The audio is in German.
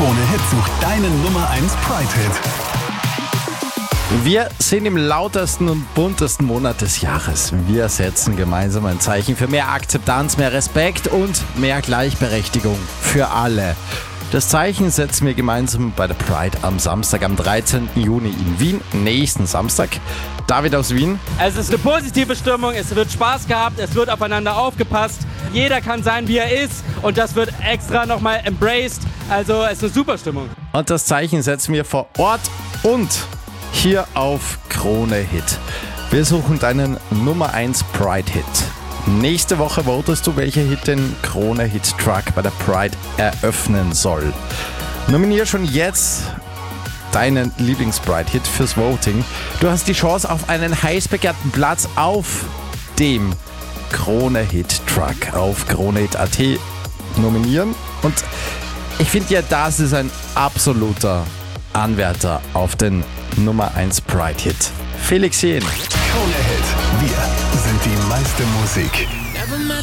Krone Hit sucht deinen Nummer 1 Pride-Hit. Wir sind im lautesten und buntesten Monat des Jahres. Wir setzen gemeinsam ein Zeichen für mehr Akzeptanz, mehr Respekt und mehr Gleichberechtigung für alle. Das Zeichen setzen wir gemeinsam bei der Pride am Samstag, am 13. Juni in Wien, nächsten Samstag. David aus Wien. Es ist eine positive Stimmung, es wird Spaß gehabt, es wird aufeinander aufgepasst. Jeder kann sein, wie er ist und das wird extra nochmal embraced. Also es ist eine super Stimmung. Und das Zeichen setzen wir vor Ort und hier auf Krone Hit. Wir suchen deinen Nummer 1 Pride-Hit. Nächste Woche votest du, welcher Hit den Krone Hit Truck bei der Pride eröffnen soll. Nominier schon jetzt deinen Lieblings-Pride-Hit fürs Voting. Du hast die Chance auf einen heiß begehrten Platz auf dem Krone Hit Truck auf kronehit.at nominieren. Und ich finde ja, das ist ein absoluter Anwärter auf den Nummer 1 Pride-Hit. Felix Jähn. Krone Hit. Wir sind die meiste Musik. Never met